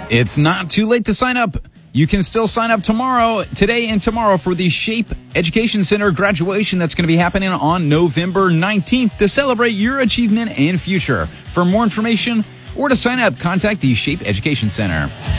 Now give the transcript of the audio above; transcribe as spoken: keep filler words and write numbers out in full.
It's not too late to sign up. You can still sign up tomorrow, today and tomorrow for the SHAPE Education Center graduation that's going to be happening on November nineteenth to celebrate your achievement and future. For more information or to sign up, contact the SHAPE Education Center.